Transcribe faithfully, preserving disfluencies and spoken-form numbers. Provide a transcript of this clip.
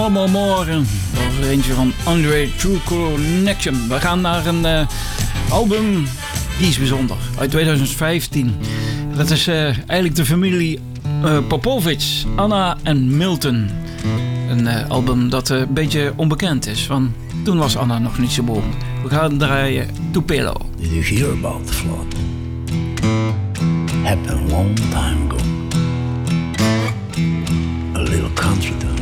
More, More, More. Dat was eentje van Andre True Connection. We gaan naar een uh, album, die is bijzonder, uit twintig vijftien. Dat is uh, eigenlijk de familie uh, Popovic, Anna en Milton. Een uh, album dat uh, een beetje onbekend is, want toen was Anna nog niet zo beroemd. We gaan draaien Tupelo. Did you hear about the flood? Happened a long time ago. A little country town